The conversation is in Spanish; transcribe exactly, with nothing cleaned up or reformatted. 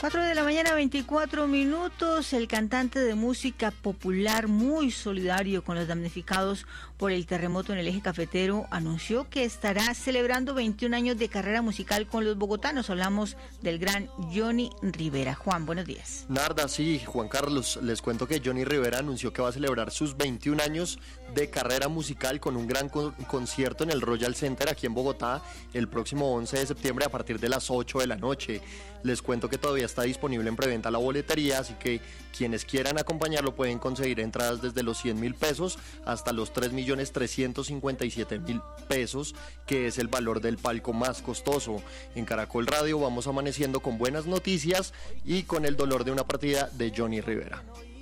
cuatro de la mañana, veinticuatro minutos. El cantante de música popular, muy solidario con los damnificados por el terremoto en el eje cafetero, anunció que estará celebrando veintiún años de carrera musical con los bogotanos. Hablamos del gran Johnny Rivera. Juan, buenos días. Narda, sí, Juan Carlos, les cuento que Johnny Rivera anunció que va a celebrar sus veintiún años de carrera musical con un gran con- concierto en el Royal Center aquí en Bogotá el próximo once de septiembre a partir de las ocho de la noche. Les cuento que todavía está disponible en preventa la boletería, así que quienes quieran acompañarlo pueden conseguir entradas desde los cien mil pesos hasta los tres millones trescientos cincuenta y siete mil pesos, que es el valor del palco más costoso. En Caracol Radio vamos amaneciendo con buenas noticias y con el dolor de una partida de Johnny Rivera.